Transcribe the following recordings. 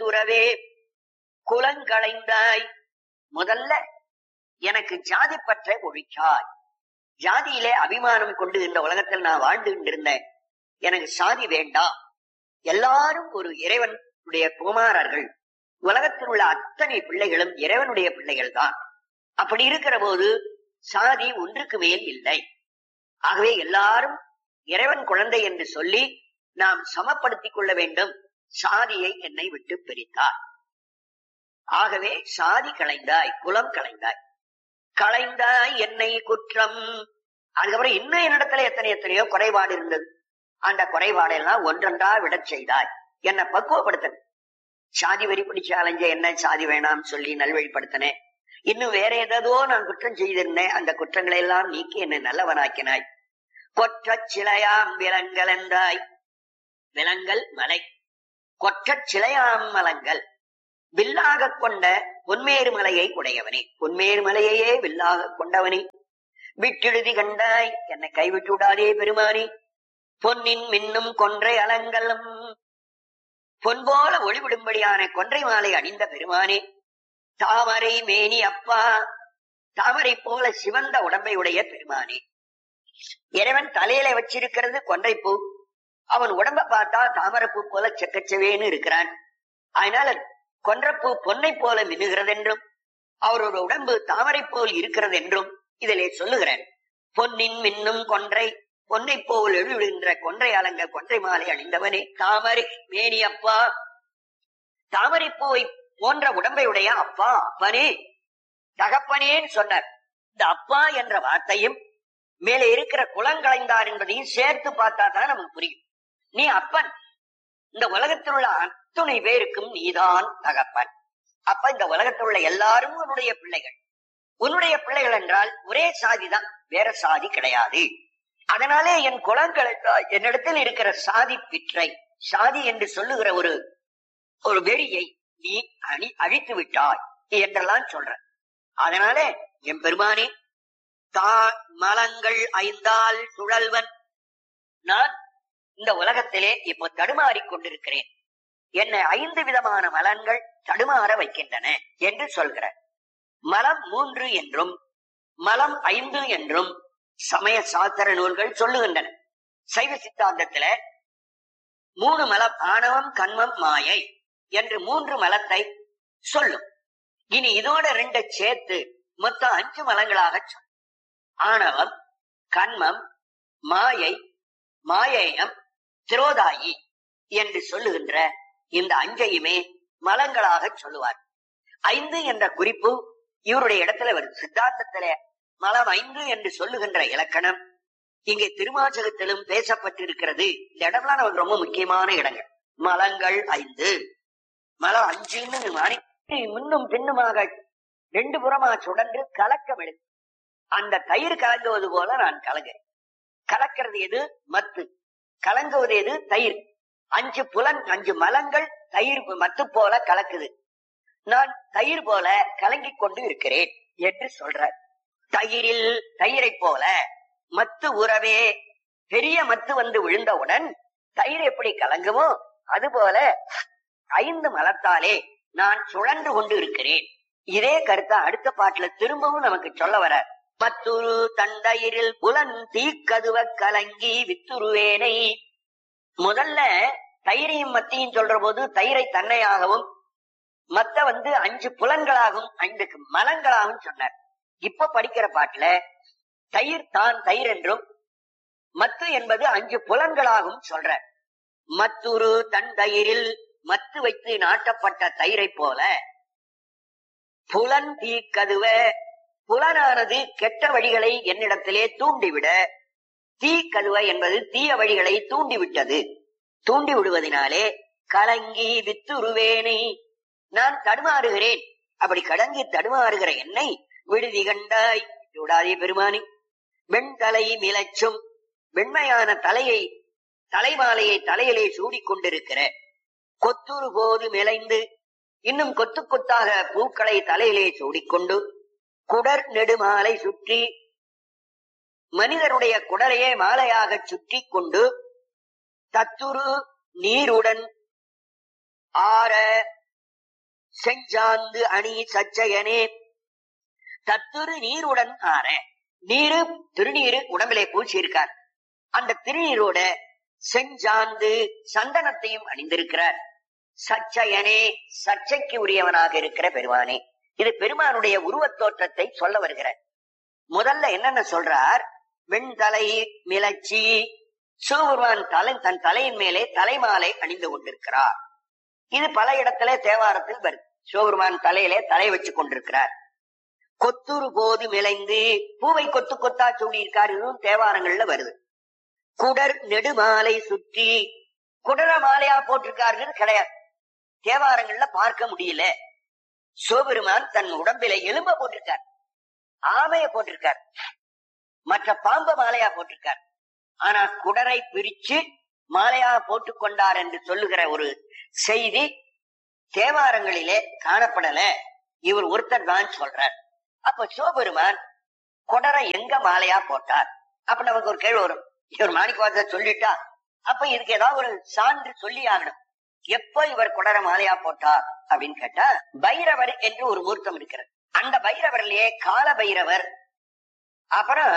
குலத்துறவே குலங்களைந்தாய். முதல்ல எனக்கு ஜாதி பற்றை ஒழிச்சாய். ஜாதியிலே அபிமானம் கொண்டு இந்த உலகத்தில் நான் வாழ்ந்து கொண்டிருந்தேன். எனக்கு சாதி வேண்டாம். எல்லாரும் ஒரு இறைவனுடைய குமாரர்கள். உலகத்தில் உள்ள அத்தனை பிள்ளைகளும் இறைவனுடைய பிள்ளைகள் தான். அப்படி இருக்கிற போது சாதி ஒன்றுக்கு மேல் இல்லை. ஆகவே எல்லாரும் இறைவன் குழந்தை என்று சொல்லி நாம் சமப்படுத்திக் கொள்ள வேண்டும். சாதியை என்னை விட்டு பிரித்தார். ஆகவே சாதி களைந்தாய், குலம் களைந்தாய். களைந்தாய் என்னை குற்றம். அதுக்கப்புறம் இன்னும் என்னிடத்துல எத்தனையோ குறைபாடு இருந்தது. அந்த குறைபாடெல்லாம் ஒன்றொன்றா விட செய்தாய். என்னை பக்குவப்படுத்த. சாதி வரி பிடிச்சு அலைஞ்ச என்ன சாதி வேணாம் சொல்லி நல்வழிப்படுத்தினேன். இன்னும் வேற ஏதோ நான் குற்றம் செய்திருந்தேன். அந்த குற்றங்களை எல்லாம் நீக்கி என்னை நல்லவனாக்கினாய். கொற்றச் சிலையாம் விலங்கல் என்றாய். விலங்கல் மலை, கொற்றச் சிலையாம் மலங்கள். வில்லாக கொண்ட பொன்மேரு மலையை உடையவனே, பொன்மேரு மலையையே வில்லாக கொண்டவனே, விட்டெழுதி கண்டாய். என்னை கைவிட்டு விடாதே பெருமானே. பொன்னின் மின்னும் கொன்றை அலங்கலம். பொன் போல ஒளிவிடும்படியான கொன்றை மாலை அணிந்த பெருமானே. தாமரை மேனி அப்பா, தாமரை போல சிவந்த உடம்பை உடைய பெருமானே. இறைவன் தலையில வச்சிருக்கிறது கொன்றை பூ. அவன் உடம்ப பார்த்தா தாமரைப்பூ போல செக்கச்சவேன்னு இருக்கிறான். அதனால கொன்றப்பூ பொன்னை போல மின்னுகிறது என்றும் அவரோட உடம்பு தாமரை போல் இருக்கிறது என்றும் இதிலே சொல்லுகிறேன். பொன்னின் மின்னும் கொன்றை, பொன்னை போல் எழுகின்ற கொன்றை அலங்க கொன்றை மாலை அணிந்தவனே. தாமரை மேனி அப்பா, தாமரை பூவை போன்ற உடம்பை உடைய அப்பா, அப்பனே, தகப்பனேன்னு சொன்னார். இந்த அப்பா என்ற வார்த்தையும் மேலே இருக்கிற குலங்களைந்தார் என்பதையும் சேர்த்து பார்த்தா தான் நமக்கு புரியும். நீ அப்பன். இந்த உலகத்தில் உள்ள அத்துணை பேருக்கும் நீதான் தகப்பன். அப்ப இந்த உலகத்தில் உள்ள எல்லாரும் உன்னுடைய பிள்ளைகள். உன்னுடைய பிள்ளைகள் என்றால் ஒரே சாதிதான், வேற சாதி கிடையாது. அதனாலே என் குலங்களை என்னிடத்தில் இருக்கிற சாதி பிற்றை, சாதி என்று சொல்லுகிற ஒரு வெறியை நீ அழித்து விட்டாய் என்றெல்லாம் சொல்ற. அதனாலே என் பெருமானே, மலங்கள் ஐந்தால் சுழல்வன். நான் இந்த உலகத்திலே இப்போ தடுமாறிக் கொண்டிருக்கிறேன். என்னை 5 விதமான மலங்கள் தடுமாற வைக்கின்றன என்று சொல்கிற. மலம் 3 என்றும் மலம் 5 என்றும் சமய சாஸ்திர நூல்கள் சொல்லுகின்றன. சைவ சித்தாந்தத்தில 3 மலம், ஆணவம், கண்மம், மாயை என்று 3 மலத்தை சொல்லும். இனி இதோட 2 சேர்த்து மொத்தம் 5 மலங்களாக சொல்லும். ஆணவம், கண்மம், மாயை, மாயேயம், திரோதாயி என்று சொல்லுகின்ற இந்த 5ஐயுமே மலங்களாக சொல்லுவார். 5 என்ற குறிப்பு இவருடைய இடத்துல வரும். சித்தாந்தத்தில மலம் 5 என்று சொல்லுகின்ற இலக்கணம் இங்கே திருவாசகத்திலும் பேசப்பட்டிருக்கிறது. இந்த இடம்லாம் நமக்கு ரொம்ப முக்கியமான இடங்கள். மலங்கள் 5, மலம் 5ன்னு மாறி முன்னும் பின்னுமாக 2 புறமா சுடன்று கலக்க விடு. அந்த தயிர் கலங்குவது போல நான் கலங்குறேன். கலக்கிறது எது? மத்து. கலங்குவது எது? தயிர். 5 புலன், 5 மலங்கள் தயிர் மத்து போல கலக்குது. நான் தயிர் போல கலங்கிக் கொண்டு இருக்கிறேன் என்று சொல்ற. தயிரில் தயிரை போல மத்து உறவே. பெரிய மத்து வந்து விழுந்தவுடன் தயிர் எப்படி கலங்குமோ அதுபோல 5 மலத்தாலே நான் சுழன்று கொண்டு இருக்கிறேன். இதே கருத்தை அடுத்த பாட்டுல திரும்பவும் நமக்கு சொல்ல வர. மத்துரு தண்டயிரில் புலன் தீக்கதுவ கலங்கி வித்துருவேனை. முதல்ல தயிரையும் மத்தியும் சொல்ற போது தயிரை தன்னையாகவும் மத்த 5 புலன்களாகவும் 5 மலங்களாகவும் சொன்னார். இப்ப படிக்கிற பாட்டுல தயிர் தான் தயிர் என்றும் மத்து என்பது 5 புலன்களாகவும் சொல்ற. மத்துரு தண்டயிரில் மத்து வைத்து நாட்டப்பட்ட தயிரை போல புலன் தீக்கதுவ, புலனானது கெட்ட வழிகளை என்னிடத்திலே தூண்டிவிட, தீக்கதுவ என்பது தீய வழிகளை தூண்டிவிட்டது. தூண்டி விடுவதனாலே கலங்கி வித்துருவேனை, நான் தடுமாறுகிறேன். அப்படி கடங்கி தடுமாறுகிற என்னை விடுதி கண்டாய். விடாதே பெருமானி. வெண்தலை மிளச்சும், வெண்மையான தலைமாலையை தலையிலே சூடிக்கொண்டிருக்கிற, கொத்துரு போது மிளைந்து இன்னும் கொத்து கொத்தாக பூக்களை தலையிலே சூடிக்கொண்டு, குடர் நெடுமாலை சுற்றி, மனிதனுடைய குடலையே மாலையாக சுற்றி கொண்டு, தத்துரு நீருடன் ஆற செஞ்சாந்து அணி சச்சயனே தத்துரு நீருடன் ஆற. நீரு திருநீரு உடம்பிலே பூச்சி இருக்கார். அந்த திருநீரோட செஞ்சாந்து சந்தனத்தையும் அணிந்திருக்கிறார். சச்சயனே சர்ச்சைக்கு உரியவனாக இருக்கிற பெருமானே. இது பெருமானுடைய உருவத் தோற்றத்தை சொல்ல வருகிறார். முதல்ல என்னென்ன சொல்றார்? வெண்தலை மிளச்சி. சிவபெருமான் தன் தலையின் மேலே தலைமாலை அணிந்து கொண்டிருக்கிறார். இது பல இடத்திலே தேவாரத்தில் வருது. சிவபெருமான் தலையிலே தலை வச்சு கொண்டிருக்கிறார். கொத்துரு போது மிளைந்து பூவை கொத்து கொத்தா சூடியிருக்கார். இதுவும் தேவாரங்கள்ல வருது. குடர் நெடுமாலை சுற்றி. குடர மாலையா போட்டிருக்காருன்னு கிடையாது, தேவாரங்கள்ல பார்க்க முடியல. சிவபெருமான் தன் உடம்பில எலும்ப போட்டிருக்கார், ஆமைய போட்டிருக்கார், மற்ற பாம்பு மாலையா போட்டிருக்கார். ஆனா குடரை பிரிச்சு மாலையா போட்டுக் கொண்டார் என்று சொல்லுகிற ஒரு செய்தி தேவாரங்களிலே காணப்படல. இவர் ஒருத்தர் தான் சொல்றார். அப்ப சிவபெருமான் குடரை எங்க மாலையா போட்டார்? அப்ப நமக்கு ஒரு கேள்வி வரும், இவர் மாணிக்கவாசகர் சொல்லிட்டா அப்ப இதுக்கு ஏதாவது ஒரு சான்று சொல்லி ஆகணும். எப்ப இவர் குடர மாலையா போட்டார் அப்படின்னு கேட்டா, பைரவர் என்று ஒரு மூர்த்தம் இருக்கிறது. அந்த பைரவர்லயே கால பைரவர், அப்புறம்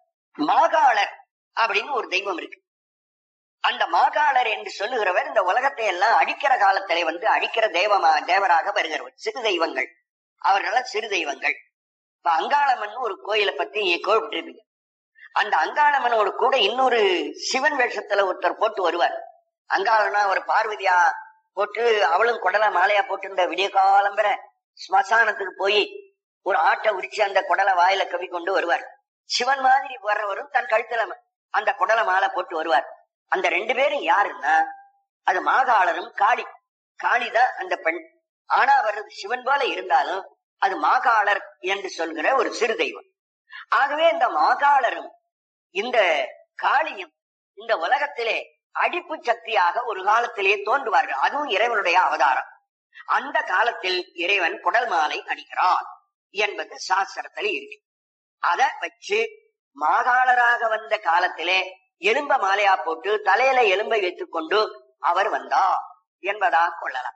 மாகாளர் அப்படின்னு ஒரு தெய்வம் இருக்கு. அந்த மாகாளர் என்று சொல்லுகிறவர் இந்த உலகத்தை எல்லாம் அழிக்கிற காலத்திலே அழிக்கிற தேவராக வருகிறவர். சிறு தெய்வங்கள், அவர்கள சிறு தெய்வங்கள். இப்ப அங்காளம்மன் ஒரு கோயிலை பத்தி கேள்விப்பட்டிருப்பீங்க. அந்த அங்காளம்மனோடு கூட இன்னொரு சிவன் வேஷத்துல ஒருத்தர் போட்டு வருவார். அங்காளனா ஒரு பார்வதியா போட்டு, அவளும் குடலை மாலையா போட்டு இந்த விடிய காலம் பெற ஸ்மசானத்துக்கு போய் ஒரு ஆட்டை உரிச்சு அந்த குடலை வாயில கவி கொண்டு வருவார். சிவன் மாதிரி வர்றவரும் தன் கழுத்துல அந்த குடலை மாலை போட்டு வருவார். அந்த ரெண்டு பேரும் யாருன்னா, அது மாகாளரும் காளி. காளிதான் அந்த பெண். ஆனா வர்றது சிவன் போல இருந்தாலும் அது மாகாளர் என்று சொல்கிற ஒரு சிறு தெய்வம். ஆகவே இந்த மாகாளரும் இந்த காளியும் இந்த உலகத்திலே அடிப்பு சக்தியாக ஒரு காலத்திலே தோன்றுவார்கள். அதுவும் இறைவனுடைய அவதாரம். அந்த காலத்தில் இறைவன் குடல் மாலை அணிகிறான் என்பது சாஸ்திரத்தில் இருக்கு. அதை வச்சு மாகாளராக வந்த காலத்திலே எலும்ப மாலையா போட்டு தலையில எலும்பை வைத்துக் கொண்டு அவர் வந்தார் என்பதா கொள்ளலாம்.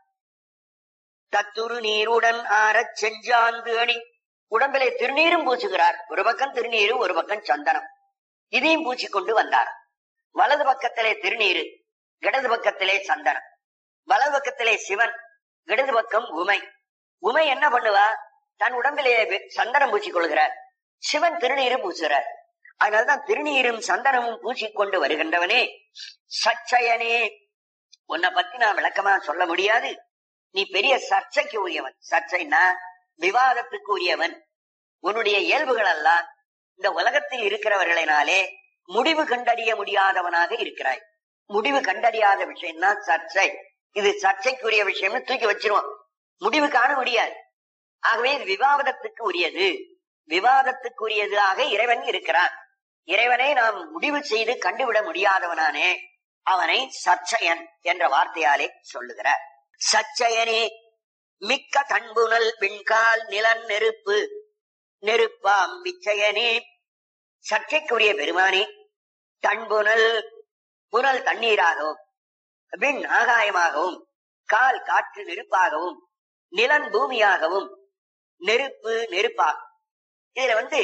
தத்துரு நீருடன் ஆறச் செஞ்சாந்து அணி. உடம்பிலே திருநீரும் பூசுகிறார். ஒரு பக்கம் திருநீரு, ஒரு பக்கம் சந்தனம். இதையும் பூச்சிக்கொண்டு வந்தார். வலது பக்கத்திலே திருநீரு, இடது பக்கத்திலே சந்தனம். வலது பக்கத்திலே சிவன், இடது பக்கம் உமை. உமை என்ன பண்ணுவா? தன் உடம்பிலே சந்தனம் பூச்சிக்கொள்கிறார். சிவன் திருநீரு பூசுகிறார். அதனால்தான் திருநீரும் சந்தனமும் பூசிக்கொண்டு வருகின்றவனே சச்சயனே. உன்னை பத்தி நான் விளக்கமா சொல்ல முடியாது. நீ பெரிய சர்ச்சைக்கு உரியவன். சர்ச்சைன்னா விவாதத்துக்கு உரியவன். உன்னுடைய இயல்புகள் எல்லாம் இந்த உலகத்தில் இருக்கிறவர்களினாலே முடிவு கண்டறிய முடியாதவனாக இருக்கிறாய். முடிவு கண்டறியாத விஷயம்னா சர்ச்சை. இது சர்ச்சைக்குரிய விஷயம்னு தூக்கி வச்சிருவோம், முடிவு காண முடியாது. ஆகவே இது விவாதத்துக்கு உரியது. விவாதத்துக்குரியதாக இறைவன் இருக்கிறான். இறைவனை நாம் முடிவு செய்து கண்டுவிட முடியாதவனானே அவனை சர்ச்சையன் என்ற வார்த்தையாலே சொல்லுகிறார். சச்சயனே மிக்க தன்புணல் விண்கால் நிலன் நெருப்பு நெருப்பாம் விச்சயனே. சர்ச்சைக்குரிய பெருமானே, தன்புணல், புனல் தண்ணீராகவும், விண் ஆகாயமாகவும், கால் காற்று நெருப்பாகவும், நிலன் பூமியாகவும், நெருப்பு நெருப்பாகும். இதுல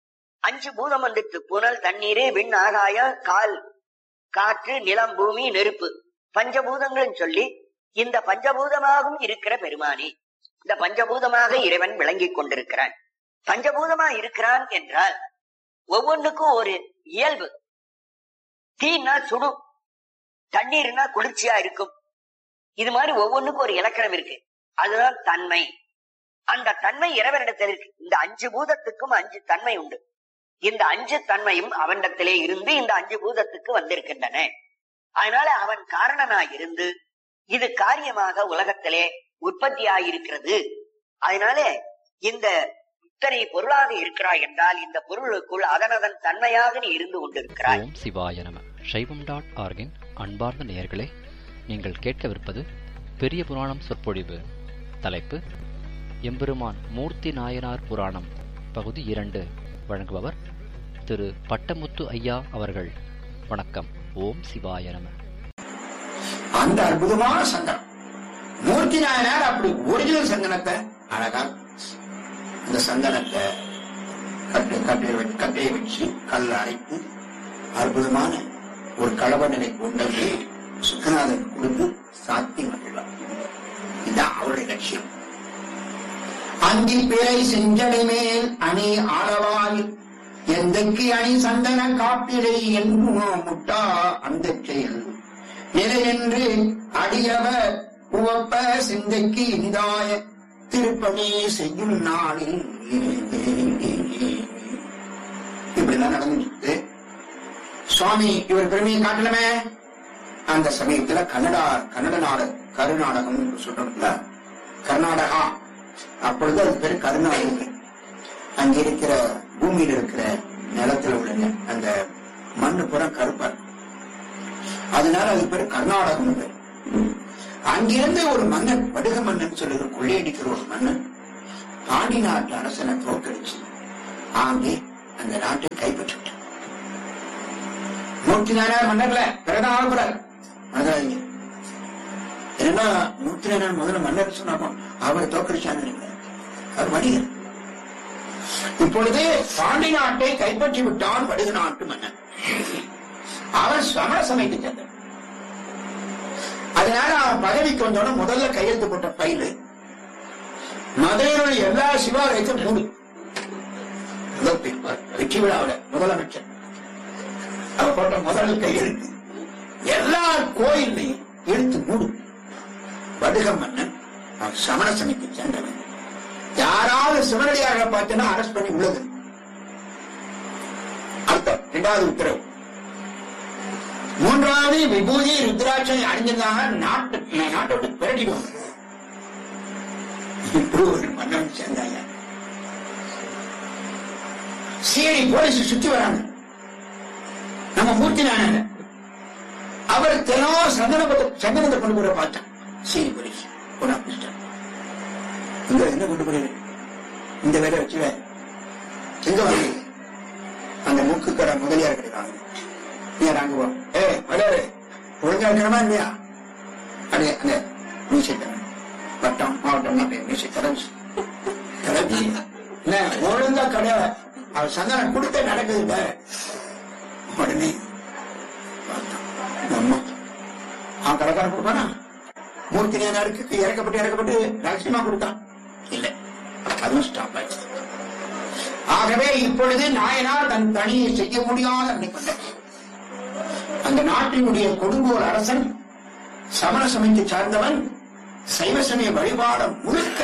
5 பூதம் வந்துட்டு, புனல் தண்ணீர், விண் ஆகாயம், கால் காற்று, நிலம் பூமி நெருப்பு, பஞ்சபூதங்கள் சொல்லி இந்த பஞ்சபூதமாகவும் இருக்கிற பெருமானே, இந்த பஞ்சபூதமாக இறைவன் விளங்கிக் கொண்டிருக்கிறான். பஞ்சபூதமா இருக்கிறான் என்றால் ஒவ்வொன்றுக்கும் ஒரு இயல்பு. தீனா சுடும், தண்ணீர்னா குளிர்ச்சியா இருக்கும். இது மாதிரி ஒவ்வொன்றுக்கும் ஒரு இலக்கணம் இருக்கு. அதுதான் தன்மை. அந்த தன்மை இறைவனிடத்தில் இருக்கு. இந்த 5 பூதத்துக்கும் 5 தன்மை உண்டு. இந்த 5 தன்மையும் அவனிடத்திலே இருந்து இந்த 5 பூதத்துக்கு வந்திருக்கின்றன. அதனால அவன் காரணனாய் இருந்து இது காரியமாக உலகத்திலே உற்பத்தியாயிருக்கிறது. அதனால இந்த இத்தனை பொருளாக இருக்கிறாய் என்றால் இந்த பொருளுக்குள் அதனதன் தன்மையாக நீ இருந்து கொண்டிருக்கிறாய். ஓம் சிவாய நம. சைவம்.org அன்பார்ந்த நேயர்களே, நீங்கள் கேட்கவிருப்பது பெரிய புராணம் சொற்பொழிவு. தலைப்பு எம்பெருமான் மூர்த்தி நாயனார் புராணம், பகுதி 2. வழங்குபவர் திரு பட்டமுத்து ஐயா அவர்கள். வணக்கம். ஓம் சிவாய நம. அந்த அற்புதமான சந்தனம் மூர்த்தி நாயனார் அப்படி ஒரிஜினல் சந்தனம் சந்தனத்தை அழகா அந்த சந்தனத்தை கட்டையை வச்சு கல் அரைத்து அற்புதமான ஒரு கலவ நிலை கொண்டு சுக்கநாதன் கொடுத்து சாத்தி மகிழ்வார். இதுதான் அவருடைய லட்சியம். அந்தி பிறை செஞ்சடை மேல் அணி ஆளவாய் எந்தக்கு அணி சந்தன காப்பிடை என்புமோ முட்டா அந்த செயல் நிலை என்று அடியவர் உவப்ப சிந்தைக்கு இனிதாய திருப்பணி செய்யும் நாளில் இப்படிதான் நடந்துட்டு சுவாமி இவர் பெருமையை காட்டலமே. அந்த சமயத்துல கருநாடகம் சொல்றோம்ல, கர்நாடகா. அப்பொழுது அது பேரு கருநாடகம். அங்க இருக்கிற பூமியில இருக்கிற நிலத்துல உள்ள அந்த மண்ணு புறம் கருப்பா, அதனால அது பேரு கர்நாடகம். அங்கிருந்து ஒரு மன்னன், வடுக மன்னன் சொல்லுகிற கொள்ளையடிக்கிற ஒரு மன்னன் பாண்டி நாட்டு அரசனை தோற்கடிச்சு ஆங்கே அந்த நாட்டை கைப்பற்றிவிட்டார். 104 மன்னர்ல பிறகு ஏன்னா 104 முதல்ல மன்னர் சொன்னாலும் அவரை தோற்கடிச்சாங்க. அவர் வணிகர். இப்பொழுது பாண்டி நாட்டை கைப்பற்றி விட்டான் வடுக நாட்டு மன்னன். அவர் சமண சமயத்தை சேர்ந்தார். அதனால அவன் பதவிக்கு வந்தோட முதல்ல கையெழுத்து போட்ட பயிலு மதுரையில் எல்லா சிவாலயத்தையும் மூடு. வெற்றி விழாவில முதலமைச்சர் அவர் போட்ட முதல் கையெழுத்து எல்லா கோயிலையும் எழுத்து மூடு. வடுக மன்னன் அவன் சமண சமயத்தை சேர்ந்தவன். யாராவது சிவனடியாக பார்த்தேன்னா அரஸ்ட் பண்ணி உள்ளது அர்த்தம். 2வது உத்தரவு. 3வது விபூதி ருத்ராட்சம் அணிஞ்சிருந்தாங்க நாட்டை விட்டு பிரட்டிடுவாங்க. இப்படி ஒரு மன்னன் சேர்ந்தாங்க. சீனி போலீஸ் சுத்தி வராங்க. நம்ம மூர்த்தி நாயனர் அவர் தினம் சந்தனத்தை கொண்டு போற பார்த்தான். சீனி போலீஸ் என்ன கொண்டு போறீங்க, இந்த வேலை வச்சுல எங்க வாங்க, அந்த மூக்கு கடை முதலியார் கிடைக்காங்க. நாங்க வளையாரு ஒழுங்கா இருக்கணுமா இல்லையா? அப்படியே அந்த மியூசிக் வட்டம் மாவட்டம் மியூசிக் கடைஞ்சி ஒழுங்கா கடை அவர் சந்தனம் கொடுத்த நடக்குது இல்ல. உடனே அவன் கடைக்காரன் கொடுப்பானா? மூர்த்தி நாயனாருக்கு இறக்கப்பட்டு ரகசியமா கொடுத்தான் இல்ல, அதுவும் ஸ்டாப் ஆயிடுச்சு. ஆகவே இப்பொழுது நாயனார் தன் பணியை செய்ய முடியாத நினைக்கின்றார். அந்த நாட்டினுடைய கொடுங்கோல் அரசன் சமண சமயத்தை சார்ந்தவன். சைவ சமய வழிபாட முழுக்க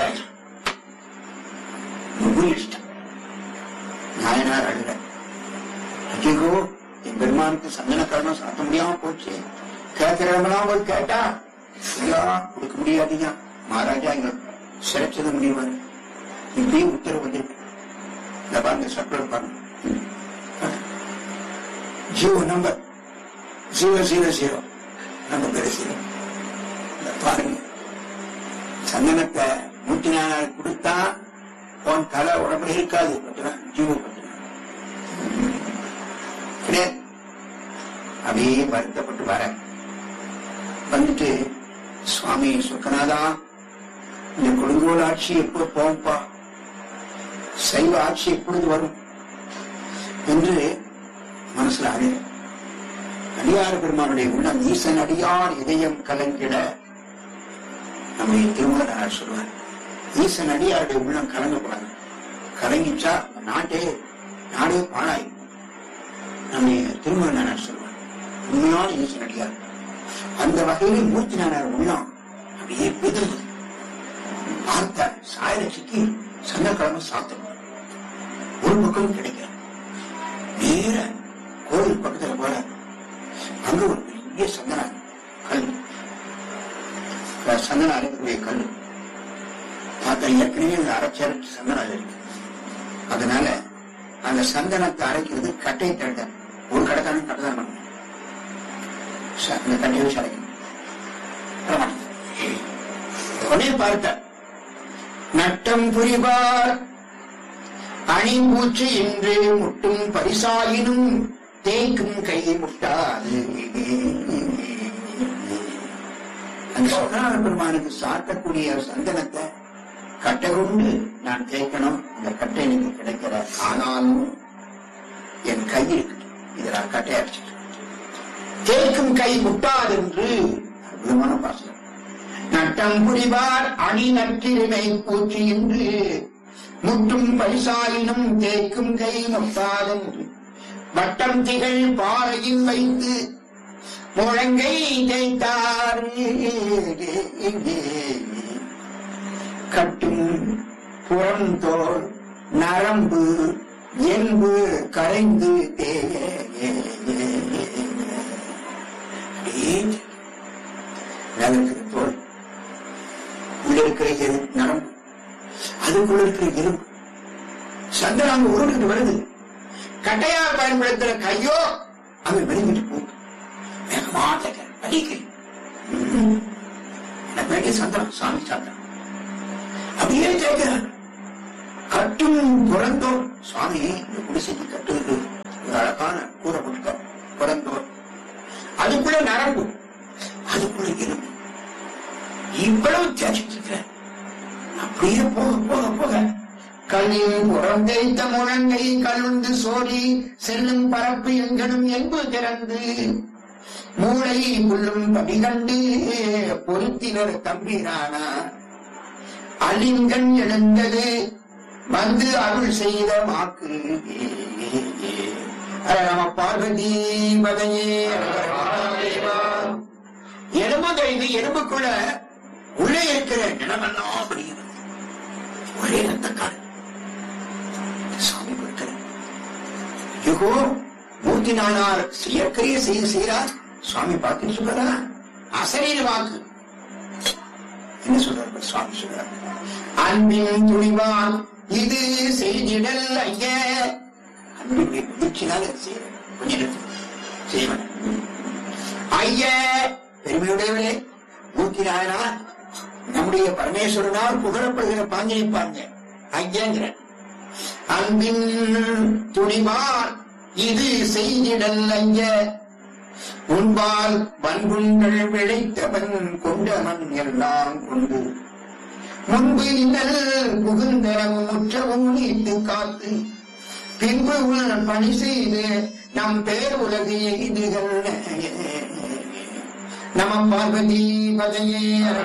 நாயனார் அல்ல. ஐயோ, என் பெருமானுக்கு சந்தன கரணம் சாத்த முடியாம போச்சு. கேட்கிறவங்களாம் போய் கேட்டா கொடுக்க முடியாதுயா மகாராஜா, எங்க சிறைச்சத முடியுவாரு. இப்பயும் உத்தரவு வந்திருக்கு. இந்த பாருங்க சட்டம் பாருங்க, ஜீவோ நம்பர் 000 நம்ம பேரு 0. பாருங்க, சந்தனத்தை 104 கொடுத்தா உன் தலை உடம்புல இருக்காது. ஜீவோ கிடையாது. அப்படியே வருத்தப்பட்டு வர வந்துட்டு, சுவாமி சுக்கநாதா, இந்த கொடுங்கோல் ஆட்சி எப்போ போகும்பா, சைவ ஆட்சி எப்பொழுது வரும் என்று மனசுல அடியார் பெருமானுடைய உள்ளம் ஈசன் அடியார் இதயம் கலங்கிட நம்முடைய திருமணர் சொல்வார். ஈசன் அடியாருடைய உள்ளம் கலங்கக்கூடாது. கலங்கிச்சா நாடே பாழாய். நம்முடைய திருமணர் சொல்வார் உண்மையான ஈசன் அடியார். அந்த வகையில் மூர்த்தி நாயனார் உள்ளம் அப்படியே பிதறது. பார்த்த சாயல சிக்கி சங்கக்கிழமை சாத்தம் ஒரு பக்கம் கிடைக்கும். நேர கோவில் பக்கத்துல போற அங்க ஒரு பெரிய சந்தன கல், சந்தன அரைக்கக்கூடிய கல் பார்த்தா ஏற்கனவே அரைச்சி சந்தனம் இருக்கு. அதனால அந்த சந்தனத்தை அரைக்கிறது கட்டை தண்ட ஒரு கடைக்காரன் கட்டதான் பண்ண அந்த கட்டையை வச்சு அரைக்கணும். உடனே பார்த்த நட்டம் புரிவார் அணிபூச்சு என்று முட்டும் பரிசாயினும் தேய்க்கும் கை முட்டாது. அந்த சுக்கநாத பெருமானுக்கு சாத்தக்கூடிய சந்தனத்தை கட்டை கொண்டு நான் தேய்க்கணும், இந்த கட்டை எனக்கு கிடைக்கிற, ஆனாலும் என் கை இருக்கு, இதை நான் கட்டை அடிச்சிட்டு தேய்க்கும் கை முட்டாதென்று அற்புதமான பாசனம். நட்டம் புரிவார் அணி நற்றிருமை பூச்சி என்று முட்டும் பரிசாயினும் தேய்க்கும் கை முட்டாதென்று வட்டம் திகழ் பாறையில் வைத்து முழங்கை தேய்த்தார். கட்டும் புறந்தோள் நரம்பு என்பு கரைந்து தோல் உள்ள இருக்கிற நரம்பு, அதுக்குள்ள இருக்கிற எலும்பு சந்தனம் உருண்டுட்டு வருது. கட்டையா பயன்படுத்துற கையோ அது வெளியிட்டு போகுது. வேண்டிய சந்தனம், சாமி சந்தனம் அப்படியே கேட்கிறார். கட்டும் புறந்தோர் சுவாமி இந்த குடிசைக்கு கட்டுவது அழகான கூரை போட்டுக்க புறந்தோர், அதுக்குள்ள நரம்பு, அதுக்குள்ள எலும்பு, இவ்வளவு தேய்ச்சிட்டு இருக்கிற. அப்படியே போக போக போக கண்ணின் புறம் தேய்த்த முழங்கை கலுந்து சோழி செல்லும் பரப்பு எங்கனும் என்பு திறந்து மூளை புல்லும் படிகண்டு பொருத்தினர் தம்பிரானார். அலிங்கன் எழுந்தது வந்து அருள் செய்த மாக்கு. நம பார்வதி பதையே. எலும்பு தைது எலும்புக்குள்ள உள்ளே இருக்கிற நிலமெல்லாம் அப்படிங்கிறது ஒரே ரத்தக்காடு. சாமி கொடுக்கிறார். யுகோ மூர்த்தி நானார் செயற்கையே செய்கிறார். சுவாமி பார்த்து சொல்றாரா? அசரீர் வாக்கு என்ன சொல்றாரு சுவாமி? சொல்றார், அன்பின் துணிவான் இது செய்திடல் ஐய. அன்பின் முயற்சினால கொஞ்சம் செய்வன் ஐய. பெருமையுடையவரே மூர்த்தி நாயனார் நம்முடைய பரமேஸ்வரனால் புகழப்படுகிற பாஞ்சனை பாருங்க ஐயங்கிற. அன்பின் துணிவான் இது செய்திடல் ஐய. உன்பால் பண்புங்கள் விளைத்தவன் கொண்டவன் எல்லாம் கொண்டு முன்பு இன்னல் புகுந்தரவும் முற்றவும் நீட்டு காத்து பின்பு உள்ள பணி செய்து நம் பேர் உலகு எய்துகள். நம பார்வதி பதையே.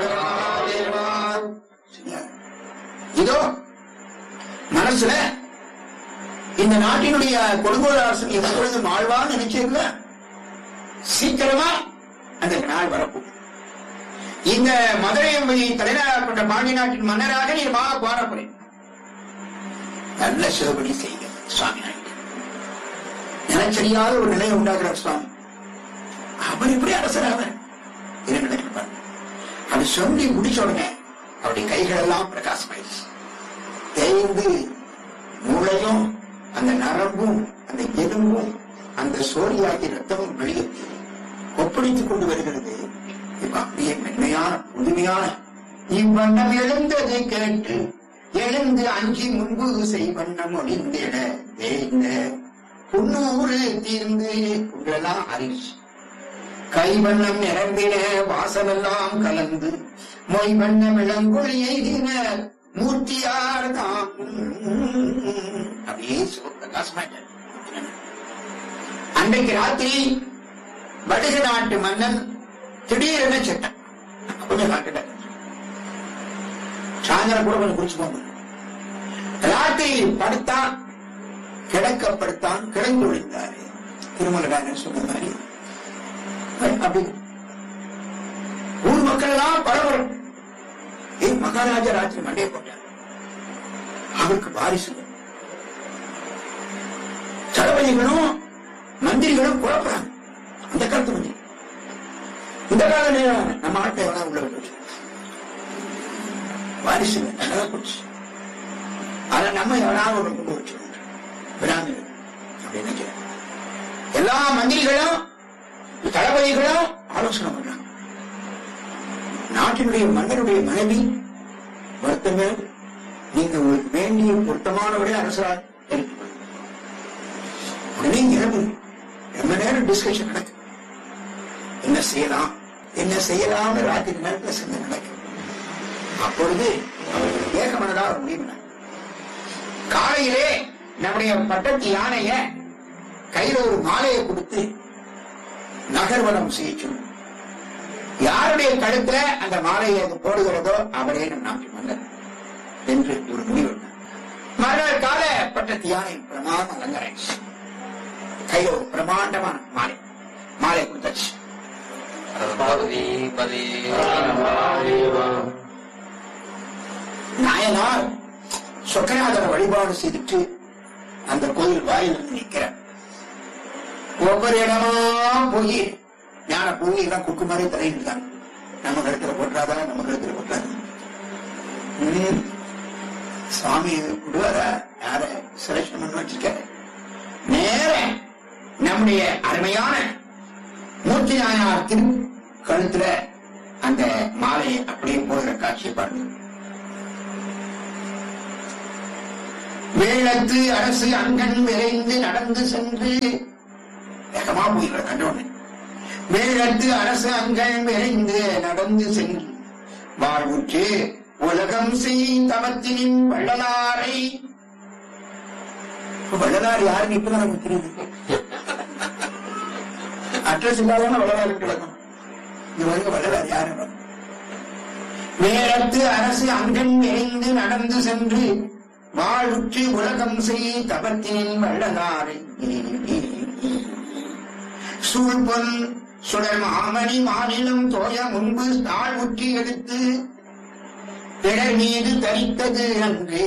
இதோ மனசுல இந்த நாட்டினுடைய கொடுங்கோல் அரசு எப்பொழுதும் ஆழ்வான்னு நினைச்சிருந்த சீக்கிரமா அந்த நாள் வரப்போம். இந்த மதுரை என்பதை தலைநகராக கொண்ட பாண்டிய நாட்டின் மன்னராக நீ பாரப்போறேன். நல்ல சிவபடி செய்ய சுவாமி நினைச்சரியாத ஒரு நிலையை உண்டாக்குறார் சுவாமி. அவர் எப்படி அரசராக நினைப்பார்? அது சொல்லி முடிச்ச உடனே அவருடைய கைகள் எல்லாம் பிரகாசமாயிடுச்சு. தேய்ந்து மூளையும் அந்த நரம்பும் அந்த எலும்பும் அந்த சோழியாகி ரத்தமும் வெளியே ஒப்படைத்துக் கொண்டு வருகிறது. இப்ப அப்படியே மென்மையான புதுமையான இவ்வண்ணம் எழுந்ததை கேட்டு எழுந்து அஞ்சி முன்பு செய்வண்ணம் ஒளிந்திட தேய்ந்த புன்னூறு தீர்ந்து உங்களெல்லாம் அறிச்சு கைவண்ணம் நிரம்பின வாசலெல்லாம் கலந்து மொய் வண்ணம் இளங்கொழி எய்தினர் மூர்த்தியார் தாம். அப்படியே சிவபிரகாசமாயிட்டார். அன்றைக்கு ராத்திரி வடக நாட்டு மன்னன் திடீரென செட்டான். கொஞ்சம் காட்டுட்ட சாயந்தரம் கூட கொஞ்சம் குடிச்சு போங்க. ராத்திரி படுத்தான், கிடக்கப்படுத்தான், கிடந்து விழுந்தாரு. திருமலராஜன் சொன்ன மாதிரி அப்படி ஊர் மக்கள் எல்லாம் பரவரும். மகாராஜா ராத்திரி மண்டையை போட்டார். அவருக்கு வாரிசு தளபதிகளும் மந்திரிகளும் குழப்பறாங்க. அந்த காலத்து மந்திரி இந்த கால நேரம் நம்ம ஆட்டை எவ்வளவு உள்ள விட்டு வாரிசு நல்லா போச்சு. அதை நம்ம எவனாவது ஒரு கொண்டு வச்சு விடாது அப்படின்னு எல்லா மந்திரிகளும் தளபதிகளும் ஆலோசனை பண்றாங்க. நாட்டினுடைய மன்னருடைய மனைவி வருத்தமே நீங்க உங்களுக்கு வேண்டிய பொருத்தமானவரே அரசராக உடனே இரவு ரொம்ப நேரம் டிஸ்கஷன் நடக்கும். என்ன செய்யலாம் என்ன செய்யலாம்னு ராத்திரி நேரத்தில் சிந்தனை நடக்கும். அப்பொழுது ஏகமனதா அவர் முடிவு. காலையிலே நம்முடைய பட்டத்து யானைய கையில ஒரு மாலையை கொடுத்து நகர்வனம் செய்ய சொன்னார். யாருடைய கழுத்துல அந்த மாலையை போடுகிறதோ அவரே நம் நாட்டு மன்னர் என்று ஒரு முடிவு. மறுநாள் கால பட்டத்து யானை பிரமாண அலங்கரிச்சு கையில ஒரு பிரமாண்டமான மாலை கொடுத்தாச்சு. நாயனார் சொக்கநாதரை வழிபாடு செய்துட்டு அந்த கோயில் வாயில் நிற்கிறார். ஒவ்வொரு இடமா போய் ஞான போய் எல்லாம் குக்கு மாதிரி தலையிட்டாங்க. நம்ம கழுத்துல போட்டாதா, நம்ம கழுத்துல போட்டாத. சுவாமி விடுவார யார செலக்ஷன் பண்ணி வச்சிருக்காரு. நேர நம்முடைய அருமையான மூர்த்தி நாயனார் திரு கழுத்துல அந்த மாலையை அப்படியே போகிற காட்சியை பாருங்க. வேளத்து அரசு அங்கன் விரைந்து நடந்து சென்று வேகமா போயிடுற கண்டோன்னு. வேளத்து அரசு அங்கன் விரைந்து நடந்து சென்று வாழ்வுற்று உலகம் செய் தவத்தினின் வள்ளலாரை. வள்ளலார் யாருன்னு இப்பதான் நமக்கு தெரியுது. அட்ரஸ் இல்லாத வள்ளலார் கிடக்கும். இது வரைக்கும் வள்ளலார் யாரு? வேளத்து அரசு அங்கன் விரைந்து நடந்து சென்று வாழ்வுற்று உலகம் செய் தவத்தினின் வள்ளலாரை. சூழ்பொன் சுடர் மாமணி மாநிலம் தோய முன்பு தாழ் உற்றி எடுத்து பிறர் மீது தரித்தது அன்று.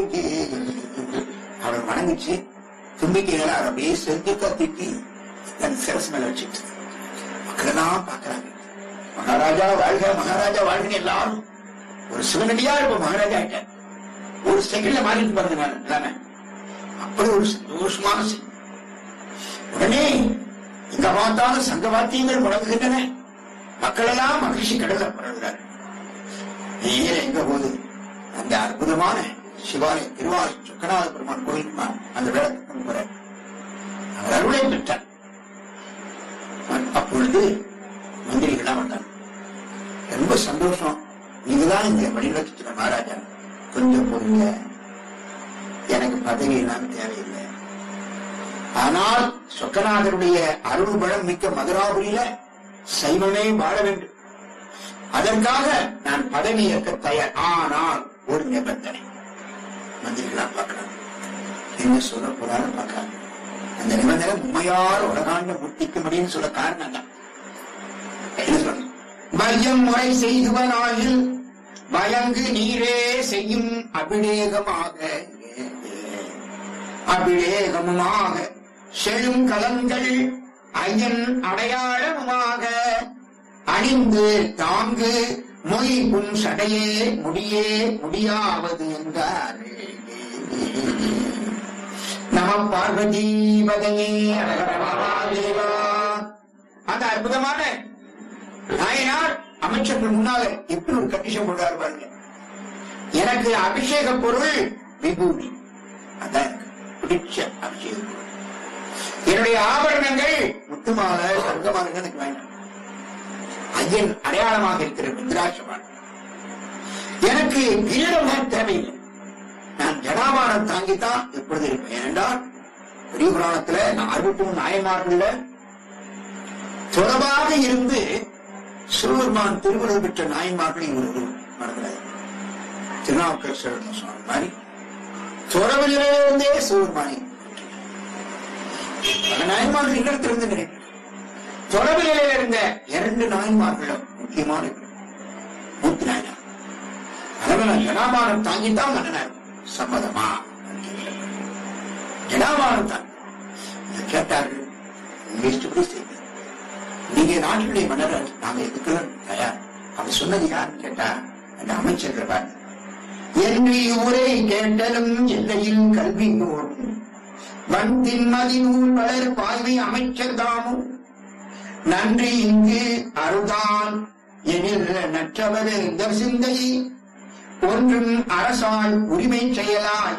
அவர் வணங்கிச்சு தும்பிக்கைகளை அப்படியே செதுக்க திட்டி தன் சிரசு மேல வச்சுட்டு மக்கள் எல்லாம் பாக்குறாங்க. மகாராஜா வாழ்க, மகாராஜா வாழ்க. எல்லாரும் ஒரு சிவனடியா இருப்போம். மகாராஜா கிட்ட ஒரு செகண்ட்ல மாறிட்டு பாருங்க. அப்படி ஒரு சந்தோஷமான செய்தி. உடனே இங்க பார்த்தாலும் சங்க வாத்தியங்கள் முழங்குகின்றன. மக்கள் எல்லாம் மகிழ்ச்சி கடல பரவுகிறார். நேர எங்க போது அந்த அற்புதமான சிவாலய திருவாரூர் சொக்கநாத பெருமான் கோயில் அந்த வேளத்துக்கு போற அவர் அருளை பெற்றார். அப்பொழுது மந்திரிகள்லாம் வந்தாங்க. ரொம்ப சந்தோஷம். நீங்கதான் இந்த வழிநடத்தின மகாராஜா, கொஞ்சம் பொருங்க, எனக்கு பதவி எல்லாம் தேவையில்லை. ஆனால் சொக்கநாதருடைய அருள் பலம் மிக்க மதுராபுரியில சைவமே வாழ வேண்டும். அதற்காக நான் பதவி ஏற்க தயார். ஆனால் ஒரு நிபந்தனை. மந்திரிகளா பார்க்கிறாங்க, என்ன சொல்ல போறாரு பார்க்கிறாங்க. அந்த நிபந்தனை உண்மையால் உலகாண்ட முட்டிக்க முடியும்னு சொல்ல காரணம் தான். என்ன சொல்ற? மையம் முறை செய்துவனாயில் பயங்கு நீரே செய்யும் அபிஷேகமாக செழும் கலங்கள் ஐயன் அடையாளமாக அணிந்து தாங்கு மொய் புன் சடையே முடியே முடியாவது என்றார். நம பார்வதி பதையே மகாதேவா. அந்த அற்புதமான நாயனார் அமைச்சர்கள் முன்னால எப்படி ஒரு கண்டிஷன் கொண்டாரு பாருங்க. எனக்கு அபிஷேக பொருள் விபூதி, அதான் பிடிச்ச அபிஷேக பொருள். என்னுடைய ஆபரணங்கள் முத்துமாலை சங்கமாலை எனக்கு வேண்டாம். ஐயன் அடையாளமாக இருக்கிற ருத்ராட்சமான் எனக்கு கிரீடம் தேவையில்லை. நான் ஜடாபாரம் தாங்கித்தான் எப்பொழுது இருப்பேன். ஏனென்றால் பெரிய புராணத்துல 63 நாயன்மார்கள்ல தொடர்பாக இருந்து சிவபெருமான் திருவுருள் பெற்ற நாயன்மார்கள் இவரு நடக்கிறார். திருநாவுக்கரசர் சொன்ன மாதிரி துறவிலிருந்தே சிவபெருமானை பல நாயன்மார்கள் இடத்திலிருந்து நினைக்கிறார். தொடர்பு நிலையில இருந்த 2 நாயன்மார்களும் முக்கியமான மூர்த்தி நாயனார். அதனால ஜடாபாரம் தாங்கித்தான் மன்னனார். சம்மதமா? ஜடாபாரம் தான் கேட்டார்கள். உங்க இஷ்டப்படி செய்ய, நீங்க நாட்டினுடைய மன்னர், நாங்க எதுக்கெல்லாம் தயார். அவர் சொன்னது யாருன்னு கேட்டா அந்த அமைச்சர்கள் என்று ஊரை கேட்டலும் எல்லையில் கல்வி நூல் வந்தின் மதிநூல் வளர் பாய்வை அமைச்சர் தாமும் நன்றி இங்கு அருதான் எனில் நற்றவர் இந்த சிந்தை ஒன்றும் அரசால் உரிமை செயலால்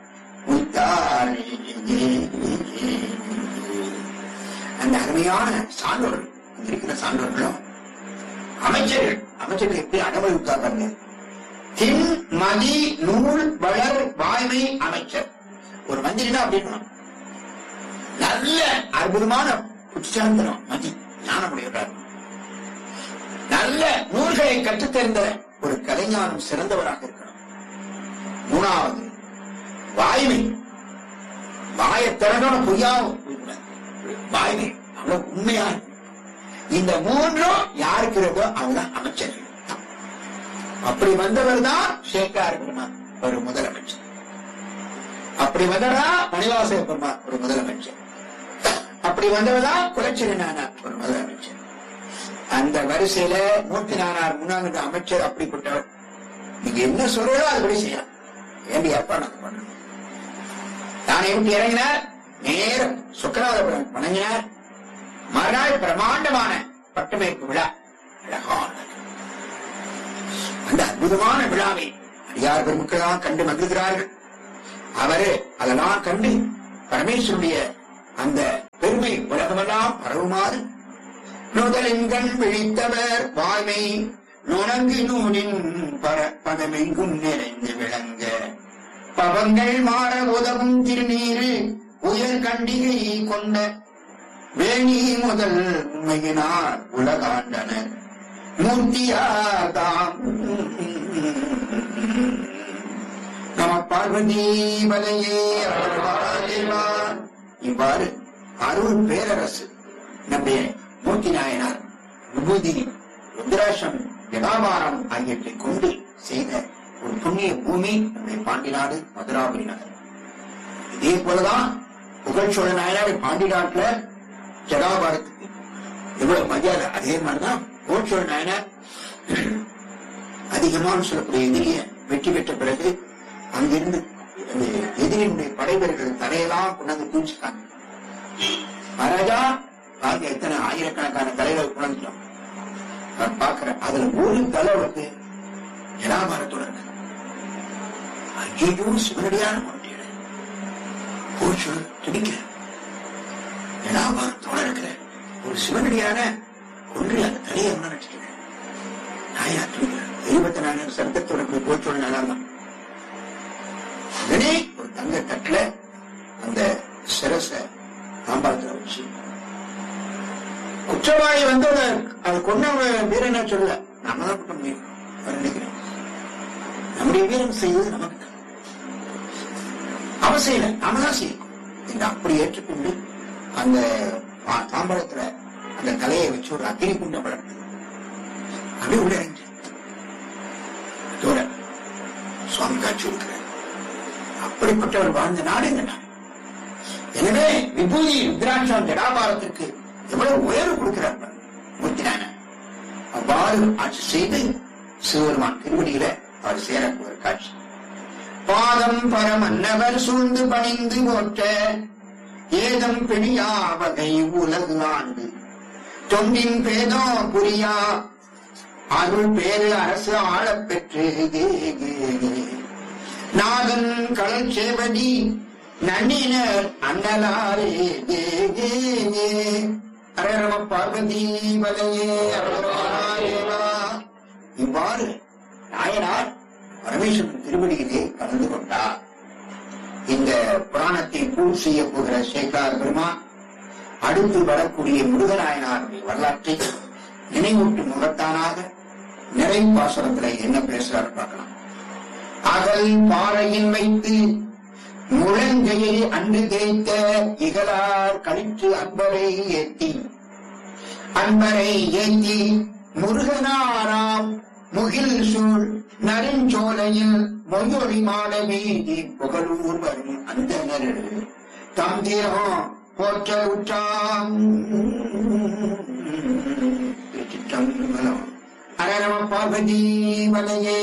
அந்த அருமையான சான்றோர்கள் இருக்கிற சான்றோர்களும் அமைச்சர்கள் எப்படி அனுமதித்தார்கள். தின் மதி நூல் வளர் வாய்மை அமைச்சர். ஒரு மந்திரினா அப்படின்னு நல்ல அற்புதமான உச்சாந்தனம் மதி ஞானமுடையவர், நல்ல நூல்களை கற்றுத்தெரிந்த ஒரு கலைஞானம் சிறந்தவராக இருக்கணும். மூணாவது வாய்மை, வாயை திறனோட பொய்யாவும் வாய்மை அவ்வளவு உண்மையான. இந்த மூன்றும் யாருக்கு இருக்கோ அவங்கதான் அமைச்சர்கள். அப்படி வந்தவர் தான் சேக்கார் பெருமான் ஒரு முதலமைச்சர். அப்படி வந்தவரா மணிவாசக பெருமான் ஒரு முதலமைச்சர். அப்படி வந்தவர்தான் குலச்சிறை நாயனார் ஒரு முதலமைச்சர். அந்த வரிசையில மூர்த்தி நாயனார் முன்னாள் அமைச்சர். அப்படிப்பட்டவர் நீங்க என்ன சொல்றதோ அதுபடி செய்யலாம். வேண்டிய ஏற்பாடு பண்ணணும். தானே விட்டு இறங்கினார், நேரம் சுக்கராதபுரம் வணங்கினார். மறுநாள் பிரமாண்டமான பட்டமேற்பு விழா. அழகான அந்த அற்புதமான விழாவை அடியார் பெருமக்கள் கண்டு மகிழ்கிறார்கள். அவரு அதெல்லாம் கண்டு பரமேஸ்வருடைய அந்த பெருமை உலகமெல்லாம் பரவுமாறு நுதலின்கண் விழித்தவர் வாய்மை நுணங்கு நூலின் பதமெங்கும் நிறைந்து விளங்க பவங்கள் மாற உதவும் திருநீரு உயர் கண்டிகை கொண்ட வேணி முதல் உண்மையினார் உலகாண்டனர் மூர்த்தியாதாம். நம பார்வதி மலையே. இவ்வாறு அருள் பேரரசு நம்முடைய மூர்த்தி நாயனார் விபூதி ருத்ராட்சம் ஜடாபாரம் ஆகியவற்றை கொண்டு செய்த ஒரு புண்ணிய பூமி நம்முடைய பாண்டி நாடு மதுராபுரி நகர். இதே போலதான் புகழ்ச்சோழ நாயனார் பாண்டி நாட்டுல ஜடாபாரத்துக்கு எவ்வளவு மரியாதை, அதே மாதிரிதான் புகழ்ச்சோழ நாயனார் அதிகமான சொல்லக்கூடிய எதிரிய வெற்றி பெற்ற பிறகு அங்கிருந்து எதிரினுடைய படைவர்கள் தலையெல்லாம் கொண்டாந்து பூச்சிக்காங்க. மகாராஜா பாருங்க எத்தனை ஆயிரக்கணக்கான தலைகள் குழந்தையும் பாக்குற அதுல ஒரு தலை வந்து ஜடாபாரத்தோட இருக்கு. ஐயோ சிவனடியான துடிக்க ஜடாபாரத்தோட இருக்கிற ஒரு சிவனடியான கொன்று அந்த தலையை நினைச்சுக்கிறேன். நாயா துடிக்கிறேன். 24 சர்க்கத்தோட கோச்சோட நலம் உடனே ஒரு தங்க தட்டுல அந்த சிரச தாம்பாளத்துல வச்சு குற்றவாளி வந்து அது கொண்டவங்க வீரனை சொல்ல நம்ம தான் குற்றம் நினைக்கிறேன். நம்முடைய வீரன் செய்வது நமக்கு அவசியம் இல்லை, நாம தான் செய்யணும் என்று அப்படி ஏற்றுக்கொண்டு அந்த தாம்பாளத்துல அந்த தலையை வச்சு ஒரு அக்னி குண்டம் வளர்த்து அப்படியே உள்ள இறங்கி சுவாமி காட்சி இருக்கிறார். அப்படிப்பட்டவர் வாழ்ந்த நாடு இந்த நாடு. எனவே விபூதி ருத்ராட்சம் ஜடாபாரத்திற்கு எவ்வளவு உயர்வு கொடுக்கிறார் மூர்த்தி நாயனார். அவ்வாறு ஆட்சி செய்து சிவபெருமான் திருவடியில அவர் சேரக்கூடிய காட்சி. பாதம் பரமன்னவர் சூழ்ந்து பணிந்து போற்ற ஏதம் பிணியா வகை உலகு ஆண்டு தொண்டின் பேதோ புரியா அருள் பேரு அரசு ஆளப் பெற்று நாதன் கடல் சேவடி நன்னினர் அண்ணலாரே அரரம பார்வதி மலையே. இவ்வாறு நாயனார் பரமேஸ்வரன் திருவடியிலே கலந்து கொண்டார். இந்த புராணத்தை பூர்த்தி செய்ய போகிற சேக்கார் பெருமான் அடுத்து வரக்கூடிய முருகநாயனாருடைய வரலாற்றை நினைவூட்டும் முகத்தானாக நிறைவு பாசனத்துல என்ன பேசுறாரு பார்க்கலாம். அகல் பாறையின் வைத்து முழங்கையை அன்று தேய்த்த இகழார் கழித்து அன்பரை ஏற்றி முருகனாராம் முகில் சூழ் நருஞ்சோலையில் மொழி மாட வீதி புகழூர் வரும் அந்த தந்திரம் போற்ற உற்றாம். அரரம பார்வதி மலையே.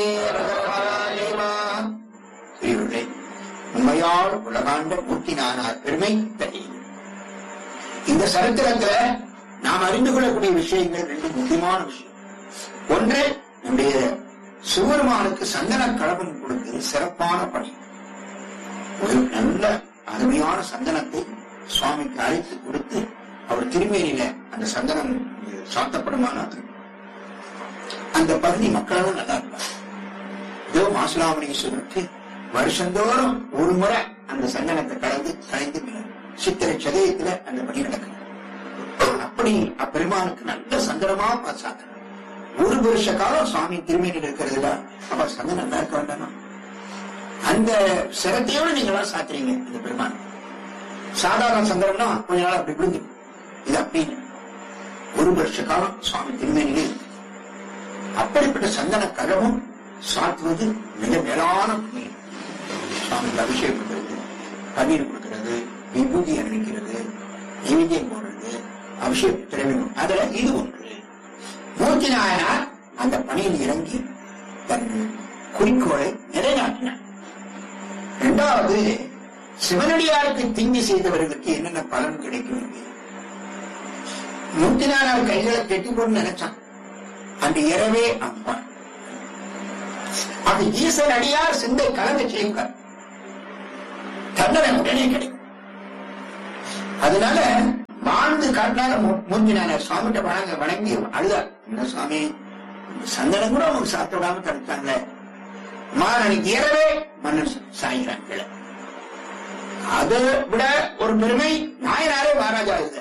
உண்மையால் உலகாண்ட மூர்த்தி நாயனார் பெருமை தனி. இந்த சரித்திரத்துல நாம் அறிந்து கொள்ளக்கூடிய விஷயங்கள் 2 முக்கியமான விஷயம். ஒன்று, நம்முடைய சிவபெருமானுக்கு சந்தன கலவன் கொடுக்கிறது சிறப்பான பணி. ஒரு நல்ல அருமையான சந்தனத்தை சுவாமிக்கு அழைத்து கொடுத்து அவர் திருமேனியில அந்த சந்தனம் சாத்தப்படுமானால் அந்த பகுதி மக்களும் நல்லா இருப்பார். இதோ மாசிலாமணீஸ்வரனுக்கு வருஷந்தோறும் ஒரு முறை அந்த சந்தனத்தை கலைந்து சித்திரை சதயத்துல அந்த பணி நடக்குது. அப்படி அப்பெருமானுக்கு நல்ல சந்தனமா பார்த்தாங்க. ஒரு வருஷ காலம் சுவாமி திருமேனியில் இருக்கிறதுல அப்ப சந்தனம் நல்லா இருக்க வேண்டாமா? அந்த சிரத்தையோடு நீங்க எல்லாம் சாத்துறீங்க இந்த பெருமான். சாதாரண சந்தனம்னா கொஞ்ச நாள் அப்படி விழுந்து இது அப்படின்னு ஒரு வருஷ காலம் சுவாமி திருமேனிலே இருக்கு. அப்படிப்பட்ட சந்தன கலமும் சாத்துவது மிக மேலான புண்ணியம். சுவாமிக்கு அபிஷேகம் பண்றது, பன்னீர் கொடுக்கிறது, விபூதி அணிவிக்கிறது, நைவேத்தியம் போடுறது, அபிஷேகம் திரவியம், அதுல இது ஒன்று. மூர்த்தி நாயனார் அந்த பணியில் இறங்கி தன் குறிக்கோளை நிலைநாட்டினார். இரண்டாவது, சிவனடியாருக்கு தீங்கு செய்தவர்களுக்கு என்னென்ன பலன் கிடைக்கும்? மூர்த்தி நாயனார் கைகளை கெட்டிக்கொண்டு நினைச்சான். அந்த இரவே அம்பான் அது ஈசன் அடியார் சிந்தை கலந்து செய்யுங்கள், தண்டனை உடனே கிடைக்கும். அதனால வாழ்ந்து காட்டினால மூர்த்தினால சுவாமிகிட்ட வணங்கி அழுதார். என்ன சுவாமி, சந்தனம் கூட அவங்க சாத்த விடாம தடுத்தாங்க. மாறனுக்கு இரவே மன்னன் சாய்கிறாங்க. அதை விட ஒரு பெருமை நாயனாரே மகாராஜா இது.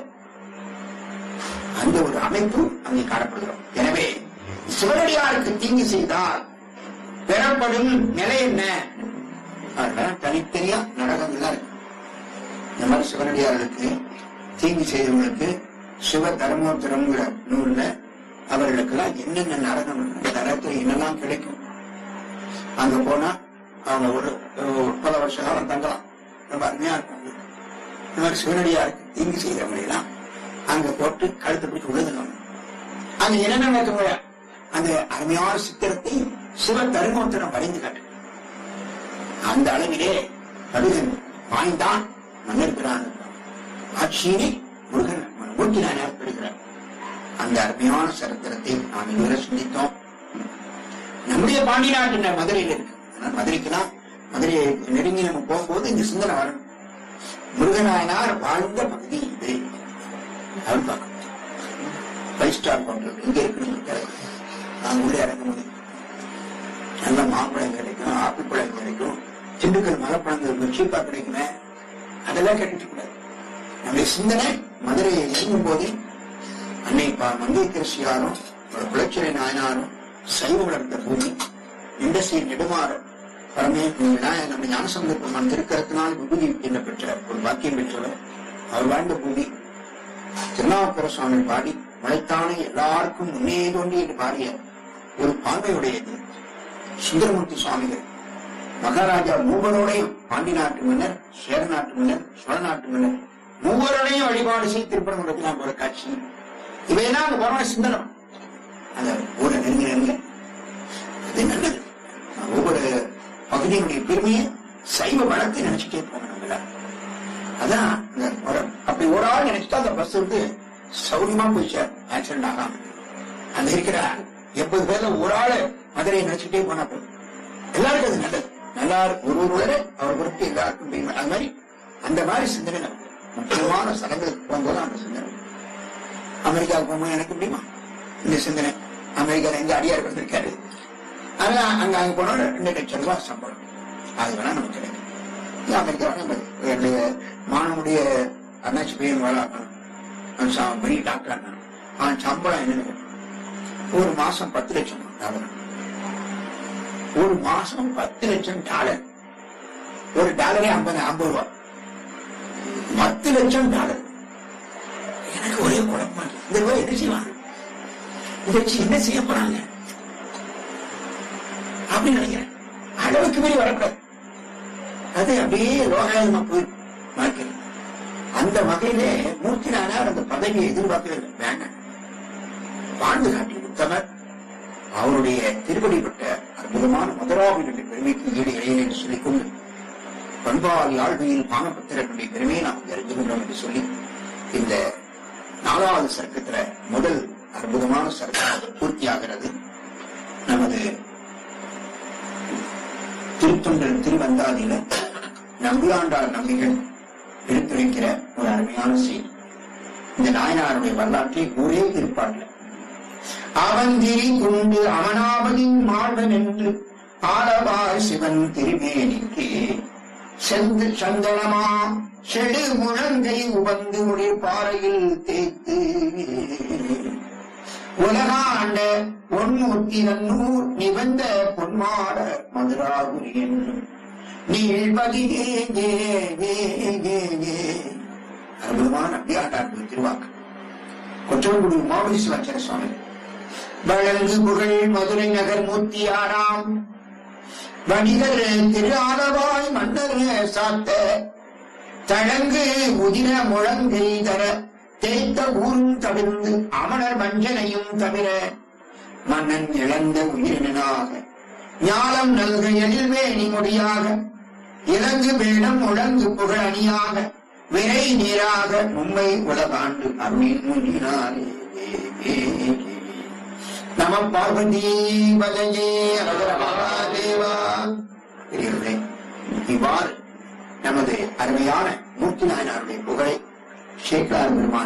அந்த ஒரு அமைப்பு அங்கே காணப்படுகிறோம். எனவே சிவனடியாருக்கு தீங்கு செய்தால் பெறப்படும் நிலை என்ன? அதெல்லாம் தனித்தனியா நரகங்கள்லாம் இருக்கு. இந்த மாதிரி சிவனடியார்களுக்கு தீங்கு செய்தவங்களுக்கு சிவ தர்மோத்தரம்ங்கிற நூல்ல அவர்களுக்கெல்லாம் என்னென்ன நரகம், நரகத்தில் என்னெல்லாம் கிடைக்கும், அங்க போனா அவங்க ஒரு பல வருஷ காலம் தங்கலாம். ரொம்ப அருமையா இருக்கும். இந்த மாதிரி சிவனடியாருக்கு தீங்கு செய்தவங்க எல்லாம் அங்க போட்டு கழுத்து பிடிச்சு விழுதுங்க. அங்க என்னென்ன நடக்குங்க? அந்த அருமையான சித்திரத்தை சிவ தர்மோத்தரம் வரைந்து காட்டு. அந்த அளவிலே கடுகன் வாய்ந்தான் மன்னிருக்கிறான். ஆட்சியினை முருகன் மூர்த்தினான் ஏற்படுகிறார். அந்த அருமையான சரித்திரத்தை நாம் இதுவரை சிந்தித்தோம். நம்முடைய பாண்டி நாட்டு மதுரையில் இருக்கு. மதுரைக்குதான் மதுரையை நெருங்கி நம்ம போகும்போது இந்த சிந்தனை வரணும். முருகனாயனார் வாழ்ந்த பகுதி இது. அது பார்க்கணும். 5 ஸ்டார் ஹோட்டல் இங்க இருக்கணும். நான் உள்ளே இறங்கும்போது நல்ல மாம்பழம் கிடைக்கும், ஆப்பிள் பழம் கிடைக்கும், திண்டுக்கல் மலைப்பழங்கள் சீப்பா கிடைக்குமே, அதெல்லாம் கேட்டுட்டு கூடாது. நம்முடைய சிந்தனை மதுரையை இறங்கும் போது அன்னை மங்கையரசியாரும் குலச்சிறை நாயனாரும் சைவ வளர்ந்த பூமி இண்டஸ்ட்ரி நெடுமாறும் பரமே நம்ம ஞானசம்பந்த பெருமான் திருக்கரத்தினால் விபூதி என்ன பெற்ற ஒரு பாக்கியம் பெற்றவர். அவர் வாழ்ந்த பூமி. திருநாவுக்கர சுவாமி பாடி மலைத்தானே எல்லாருக்கும் முன்னே தோண்டி என்று பாடிய ஒரு பான்மையுடையது. சுந்தரமூர்த்தி சுவாமிகள் மகாராஜா மூவரோடையும், பாண்டி நாட்டு மன்னர், சேர நாட்டு மன்னர், சோழ நாட்டு மன்னர் மூவரோடையும் வழிபாடு செய்து திருப்பரங்குன்றத்தில் ஒரு காட்சி. இவையெல்லாம் அந்த பரம சிந்தனம். அந்த ஊரை நெருங்கினங்க அது நல்லது. ஒவ்வொரு பகுதியினுடைய பெருமையை சைவ வளத்தை நினைச்சுட்டே போகணும். அதான் அப்படி ஒரு ஆள் நினைச்சுட்டா அந்த பஸ் வந்து சௌரியமா போயிடுச்சு, ஆக்சிடென்ட் ஆகாம. அந்த இருக்கிற 80 பேர்ல ஒரு ஆளு மதுரையை நினைச்சுட்டே போனா போதும். எல்லாருக்கும் அது நல்லது. நல்லா ஒருவரை அவர் பொறுத்து எல்லாருக்கும் அது மாதிரி அந்த மாதிரி சிந்தனை நமக்கு முக்கியமான ஸ்தலங்களுக்கு போகும்போது அந்த சிந்தனை. அமெரிக்காவுக்கு போகும்போது எனக்கு முடியுமா இந்த சிந்தனை? அமெரிக்கால எங்க அடியார் இருக்காரு, ஆனா அங்க போனா 2 லட்சம் ரூபாய் சம்பளம், அது வேணா நமக்கு கிடைக்கும். அமெரிக்கா மாணவனுடைய அண்ணாச்சி பையன் வளர்க்கணும், பெரிய டாக்டர். அவன் சம்பளம் என்னன்னு ஒரு மாசம் 10 லட்சம் டாலர். ஒரு மாசம் 10 லட்சம் டாலர். ஒரு டாலரே 50 ரூபாய். 10 லட்சம் டாலர். எனக்கு ஒரே குழப்பம். இந்த ரூபாய் என்ன செய்வாங்க? இதை வச்சு என்ன செய்ய போறாங்க அப்படின்னு நினைக்கிறேன். அளவுக்கு மீறி வரக்கூடாது. அது அப்படியே லோகாயமா போய் மாற்கிறது. அந்த வகையிலே மூர்த்தி நாயனார் அந்த பதவியை எதிர்பார்க்கிறது வேண்டாம். வாழ்ந்து காட்டிய உத்தமர் அவருடைய திருப்படிப்பட்ட அற்புதமான மதுராவினுடைய பெருமைக்கு ஈடு இடையிலே என்று சொல்லிக்கொண்டு பண்பாளி ஆழ்வியில் பானபத்திரனுடைய பெருமையை நாம் அறிந்து கொண்டோம் என்று சொல்லி இந்த 4வது சர்க்கத்துல முதல் அற்புதமான சர்க்கம் பூர்த்தியாகிறது. நமது திருத்தொண்டர் திருவந்தாதியில நம்பியாண்டார் நம்பிகள் எடுத்துரைக்கிற ஒரு அருமையான செய்தி. இந்த நாயனாருடைய வரலாற்றை ஒரே திருப்பாட்டில் அவந்திரி கொண்டு அவனாவதின் மாழ்வன் என்று ஆலவாய் சிவன் திருமேனிக்கு செந்து சந்தனமா செடு முழங்கை உபந்து ஒளிர் பாறையில் தேய்த்து உலகாண்ட பொன்மூர்த்தி நன்னூர் நிபந்த பொன்மாட மதுராபுரியன் நீழ்பதியே அற்புதமான அபியாட்டார்கள் திருவாக்கு கொற்றங்குடி மாவடி சிவாச்சார சுவாமி. வழங்கு புகழ் மதுரை நகர் மூர்த்தியாராம் வணிகர் திரு ஆலவாய் மன்னர் சாத்த தழங்கு உதிர முழங்கை தர தேய்த்த ஊரும் தவிர்ந்து அமணர் மஞ்சனையும் தவிர மன்னன் இழந்த உயிரினாக ஞானம் நல்க எழில்வேணி முடியாக இலங்கு வேடம் முழங்கு புகழ் அணியாக விரை நீராக உண்மை உலகாண்டு அருளின் முன்னினாரே. நம பார்வதி பதையே தேவா. பெரியவர்களே, இவ்வாறு நமது அருமையான மூர்த்தி நாயனாருடைய புகழை சேக்கலார் பெருமான்